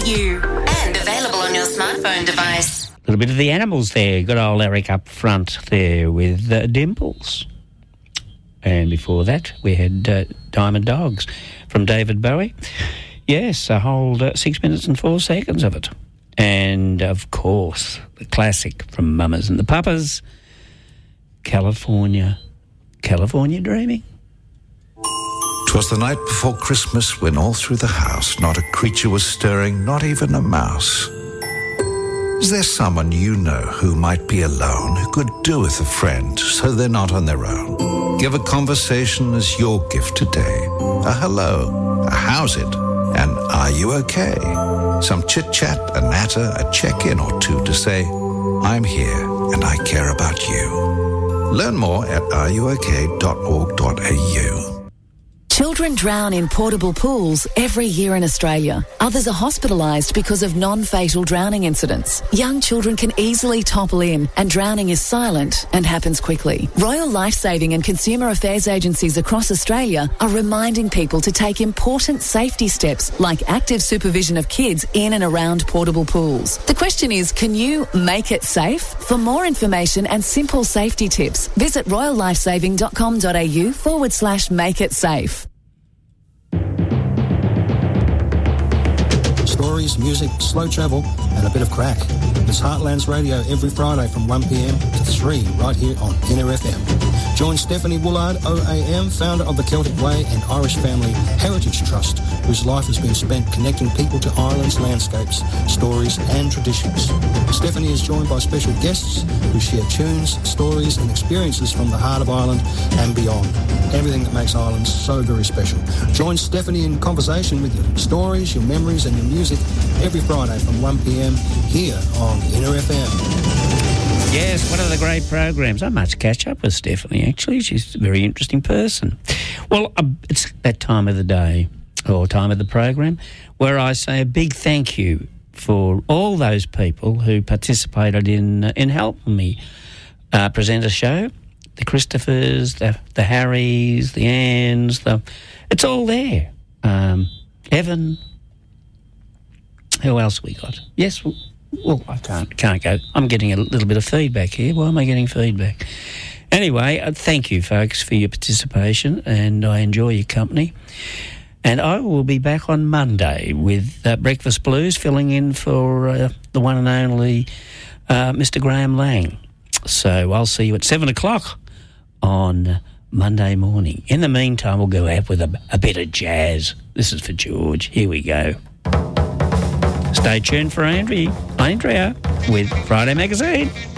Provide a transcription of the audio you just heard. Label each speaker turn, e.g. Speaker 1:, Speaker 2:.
Speaker 1: you and available on your smartphone device.
Speaker 2: A little bit of the Animals there. Good old Eric up front there with Dimples. And before that, we had Diamond Dogs from David Bowie. Yes, a whole 6 minutes and 4 seconds of it. And, of course, the classic from Mamas and the Papas, California Dreaming.
Speaker 3: 'Twas the night before Christmas when all through the house not a creature was stirring, not even a mouse. Is there someone you know who might be alone, who could do with a friend so they're not on their own? Give a conversation as your gift today. A hello, a how's it, and are you okay? Some chit-chat, a natter, a check-in or two to say, I'm here and I care about you. Learn more at areyouok.org.au.
Speaker 4: Children drown in portable pools every year in Australia. Others are hospitalised because of non-fatal drowning incidents. Young children can easily topple in, and drowning is silent and happens quickly. Royal Lifesaving and consumer affairs agencies across Australia are reminding people to take important safety steps like active supervision of kids in and around portable pools. The question is, can you make it safe? For more information and simple safety tips, visit royallifesaving.com.au/make-it-safe.
Speaker 5: Stories, music, slow travel, and a bit of crack. It's Heartlands Radio every Friday from 1 p.m. to 3 right here on Inner FM. Join Stephanie Woolard, OAM, founder of the Celtic Way and Irish Family Heritage Trust, whose life has been spent connecting people to Ireland's landscapes, stories and traditions. Stephanie is joined by special guests who share tunes, stories and experiences from the heart of Ireland and beyond. Everything that makes Ireland so very special. Join Stephanie in conversation with your stories, your memories and your music every Friday from 1 p.m. here on Inner FM.
Speaker 2: Yes, one of the great programs. I must catch up with Stephanie, actually. She's a very interesting person. Well, it's that time of the day, or time of the program, where I say a big thank you for all those people who participated in helping me present a show. The Christophers, the Harrys, the Anns, it's all there. Evan. Who else we got? Yes, well, I can't go. I'm getting a little bit of feedback here. Why am I getting feedback? Anyway, thank you, folks, for your participation, and I enjoy your company. And I will be back on Monday with Breakfast Blues, filling in for the one and only Mr. Graham Lang. So I'll see you at 7 o'clock on Monday morning. In the meantime, we'll go out with a bit of jazz. This is for George. Here we go. Stay tuned for Andrea with Friday Magazine.